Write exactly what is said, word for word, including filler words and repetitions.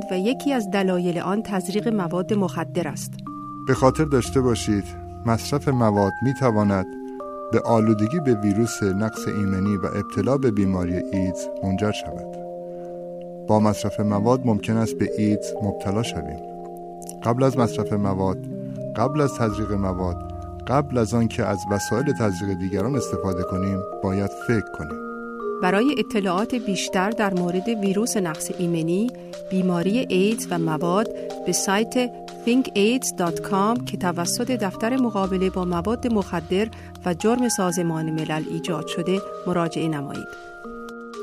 و یکی از دلایل آن تزریق مواد مخدر است. به خاطر داشته باشید مصرف مواد میتواند به آلودگی به ویروس نقص ایمنی و ابتلا به بیماری ایدز منجر شود. با مصرف مواد ممکن است به ایدز مبتلا شویم. قبل از مصرف مواد، قبل از تزریق مواد، قبل از آن که از وسایل تزریق دیگران استفاده کنیم، باید فکر کنیم. برای اطلاعات بیشتر در مورد ویروس نقص ایمنی، بیماری ایدز و مواد به سایت think aids dot com که توسط دفتر مقابله با مواد مخدر و جرم سازمان ملل ایجاد شده مراجعه نمایید.